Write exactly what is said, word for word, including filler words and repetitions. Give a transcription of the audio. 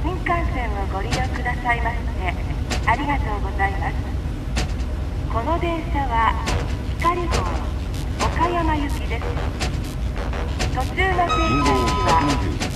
新幹線をご利用くださいましてありがとうございます。この電車は光号岡山行きです。途中の停車駅は